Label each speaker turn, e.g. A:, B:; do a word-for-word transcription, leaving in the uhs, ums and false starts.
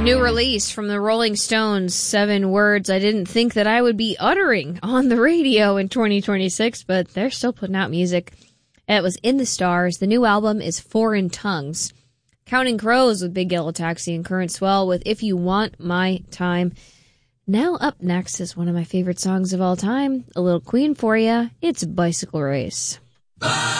A: New release from the Rolling Stones, seven words I didn't think that I would be uttering on the radio in twenty twenty-six, but they're still putting out music. It was In the Stars. The new album is Foreign Tongues. Counting Crows with Big Yellow Taxi and Current Swell with If You Want My Time. Now up next is one of my favorite songs of all time. A little Queen for you. It's Bicycle Race. Bye.